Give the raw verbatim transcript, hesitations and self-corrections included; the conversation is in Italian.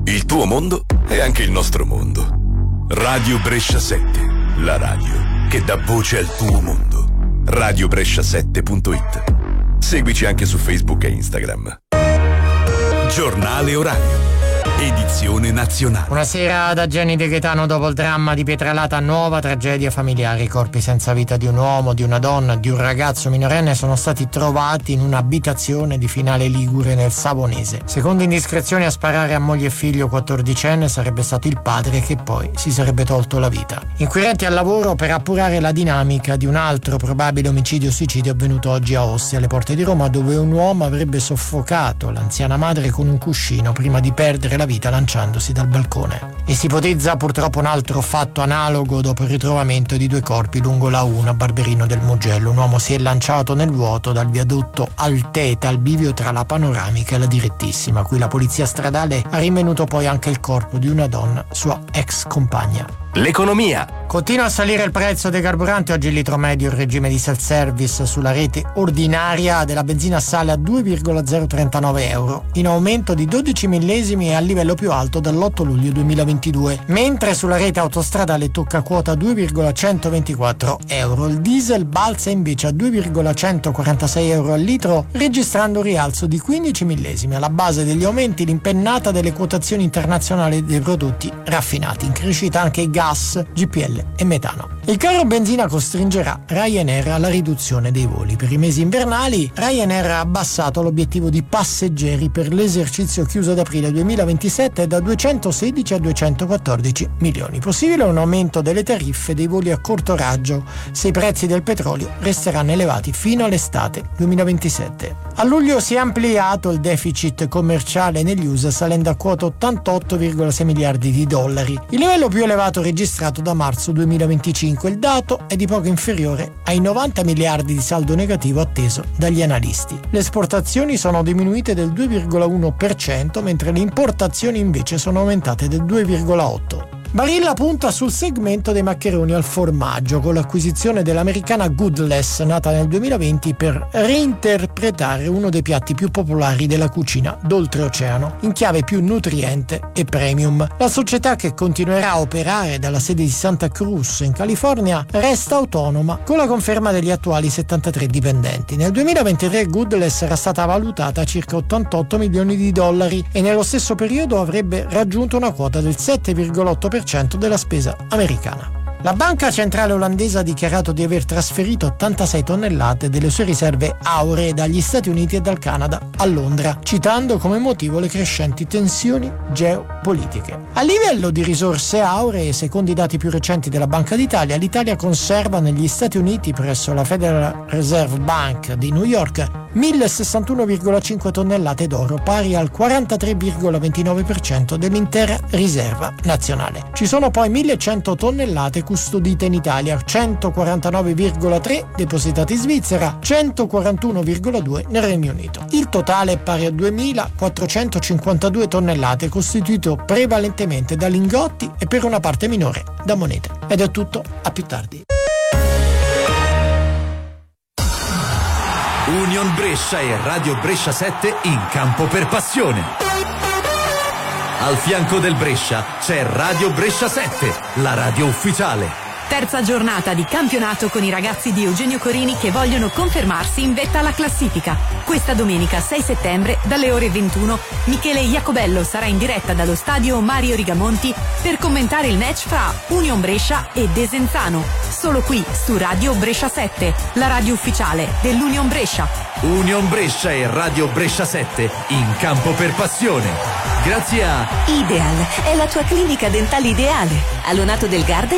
Il tuo mondo è anche il nostro mondo. Radio Brescia sette, la radio che dà voce al tuo mondo. radio brescia sette punto it. Seguici anche su Facebook e Instagram. Giornale orario. Edizione nazionale. Buonasera da Gianni De Gaetano. Dopo il dramma di Pietralata, nuova tragedia familiare. I corpi senza vita di un uomo, di una donna, di un ragazzo minorenne sono stati trovati in un'abitazione di Finale Ligure nel Savonese. Secondo indiscrezioni, a sparare a moglie e figlio quattordicenne sarebbe stato il padre, che poi si sarebbe tolto la vita. Inquirenti al lavoro per appurare la dinamica di un altro probabile omicidio-suicidio avvenuto oggi a Ostia, alle porte di Roma, dove un uomo avrebbe soffocato l'anziana madre con un cuscino prima di perdere la vita lanciandosi dal balcone. E si ipotizza purtroppo un altro fatto analogo dopo il ritrovamento di due corpi lungo la uno a Barberino del Mugello. Un uomo si è lanciato nel vuoto dal viadotto Alteta, al bivio tra la Panoramica e la Direttissima. Qui la polizia stradale ha rinvenuto poi anche il corpo di una donna, sua ex compagna. L'economia. Continua a salire il prezzo dei carburanti. Oggi il litro medio in regime di self-service sulla rete ordinaria della benzina sale a due virgola zero trentanove euro, in aumento di dodici millesimi e al livello più alto dall'otto luglio duemilaventidue, mentre sulla rete autostradale tocca quota due virgola centoventiquattro euro. Il diesel balza invece a due virgola centoquarantasei euro al litro, registrando un rialzo di quindici millesimi. Alla base degli aumenti l'impennata delle quotazioni internazionali dei prodotti raffinati, in crescita anche i gas, G P L e metano. Il caro benzina costringerà Ryanair alla riduzione dei voli. Per i mesi invernali Ryanair ha abbassato l'obiettivo di passeggeri per l'esercizio chiuso ad aprile duemilaventisette da duecentosedici a duecentoquattordici milioni. Possibile un aumento delle tariffe dei voli a corto raggio se i prezzi del petrolio resteranno elevati fino all'estate duemilaventisette. A luglio si è ampliato il deficit commerciale negli U S A, salendo a quota ottantotto virgola sei miliardi di dollari, il livello più elevato registrato da marzo duemilaventicinque. Il dato è di poco inferiore ai novanta miliardi di saldo negativo atteso dagli analisti. Le esportazioni sono diminuite del due virgola uno per cento, mentre le importazioni invece sono aumentate del due virgola otto per cento. Barilla punta sul segmento dei maccheroni al formaggio con l'acquisizione dell'americana Goodless, nata nel duemilaventi per reinterpretare uno dei piatti più popolari della cucina d'oltreoceano in chiave più nutriente e premium. La società, che continuerà a operare dalla sede di Santa Cruz in California, resta autonoma con la conferma degli attuali settantatré dipendenti. Nel duemilaventitré Goodless era stata valutata a circa ottantotto milioni di dollari e nello stesso periodo avrebbe raggiunto una quota del sette virgola otto per cento della spesa americana. La banca centrale olandese ha dichiarato di aver trasferito ottantasei tonnellate delle sue riserve auree dagli Stati Uniti e dal Canada a Londra, citando come motivo le crescenti tensioni geopolitiche. A livello di risorse auree, secondo i dati più recenti della Banca d'Italia, l'Italia conserva negli Stati Uniti presso la Federal Reserve Bank di New York mille sessantuno virgola cinque tonnellate d'oro, pari al quarantatré virgola ventinove per cento dell'intera riserva nazionale. Ci sono poi millecento tonnellate custodite in Italia, centoquarantanove virgola tre depositate in Svizzera, centoquarantuno virgola due nel Regno Unito. Il totale è pari a duemilaquattrocentocinquantadue tonnellate, costituito prevalentemente da lingotti e per una parte minore da monete. Ed è tutto, a più tardi. Union Brescia e Radio Brescia sette in campo per passione. Al fianco del Brescia c'è Radio Brescia sette, la radio ufficiale. Terza giornata di campionato con i ragazzi di Eugenio Corini che vogliono confermarsi in vetta alla classifica. Questa domenica sei settembre dalle ore ventuno Michele Iacobello sarà in diretta dallo stadio Mario Rigamonti per commentare il match fra Union Brescia e Desenzano. Solo qui su Radio Brescia sette, la radio ufficiale dell'Union Brescia. Union Brescia e Radio Brescia sette in campo per passione. Grazie a Ideal è la tua clinica dentale ideale. Allonato del Garda